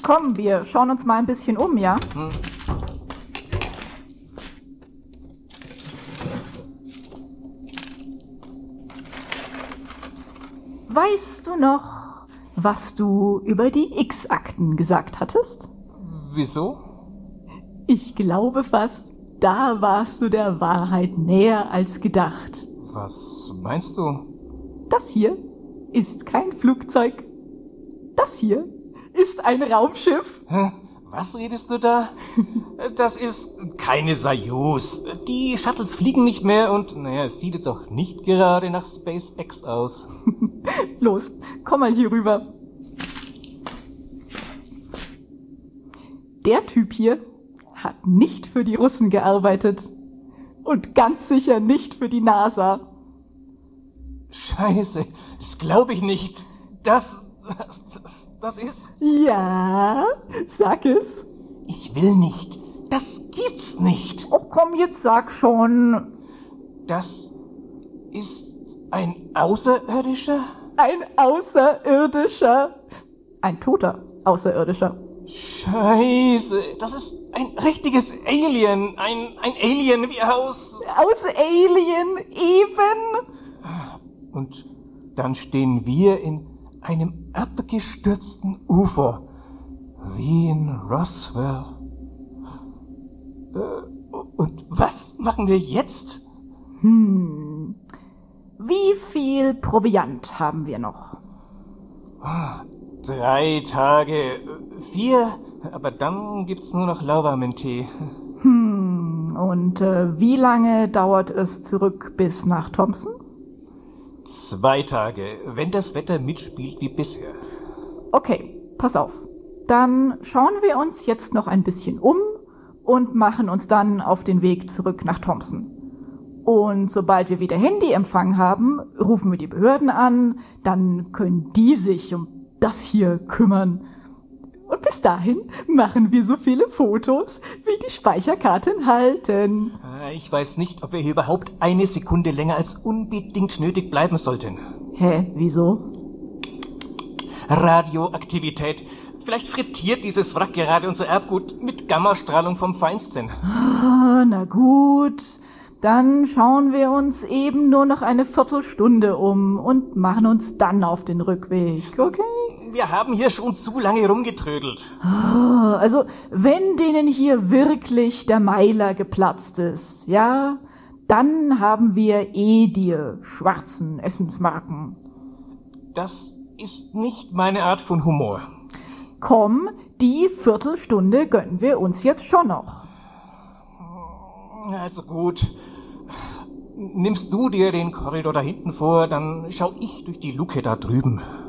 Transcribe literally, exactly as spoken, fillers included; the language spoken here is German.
Komm, wir schauen uns mal ein bisschen um, ja? Hm. Weißt du noch, was du über die X-Akten gesagt hattest? Wieso? Ich glaube fast, da warst du der Wahrheit näher als gedacht. Was meinst du? Das hier ist kein Flugzeug. Das hier ist ein Raumschiff. Hä? Was redest du da? Das ist keine Soyuz. Die Shuttles fliegen nicht mehr und, naja, es sieht jetzt auch nicht gerade nach SpaceX aus. Los, komm mal hier rüber. Der Typ hier hat nicht für die Russen gearbeitet. Und ganz sicher nicht für die NASA. Scheiße, das glaube ich nicht. Das, das, das ist... Ja, sag es. Ich will nicht. Das gibt's nicht. Och komm, jetzt sag schon. Das ist ein Außerirdischer? Ein Außerirdischer. Ein toter Außerirdischer. Scheiße, das ist ein richtiges Alien. Ein, ein Alien wie aus... Aus Alien, eben. Und dann stehen wir in einem abgestürzten Ufer, wie in Roswell. Äh, und was machen wir jetzt? Hm. Wie viel Proviant haben wir noch? Drei Tage, vier, aber dann gibt's nur noch lauwarmen Tee. Hm. Und äh, wie lange dauert es zurück bis nach Thompson? Zwei Tage, wenn das Wetter mitspielt wie bisher. Okay, pass auf. Dann schauen wir uns jetzt noch ein bisschen um und machen uns dann auf den Weg zurück nach Thompson. Und sobald wir wieder Handyempfang haben, rufen wir die Behörden an, dann können die sich um das hier kümmern. Und bis dahin machen wir so viele Fotos, wie die Speicherkarten halten. Ich weiß nicht, ob wir hier überhaupt eine Sekunde länger als unbedingt nötig bleiben sollten. Hä, wieso? Radioaktivität. Vielleicht frittiert dieses Wrack gerade unser Erbgut mit Gammastrahlung vom Feinsten. Ah, na gut, dann schauen wir uns eben nur noch eine Viertelstunde um und machen uns dann auf den Rückweg, okay? Wir haben hier schon zu lange rumgetrödelt. Ah, also, wenn denen hier wirklich der Meiler geplatzt ist, ja, dann haben wir eh die schwarzen Essensmarken. Das ist nicht meine Art von Humor. Komm, die Viertelstunde gönnen wir uns jetzt schon noch. Also gut. Nimmst du dir den Korridor da hinten vor, dann schau ich durch die Luke da drüben.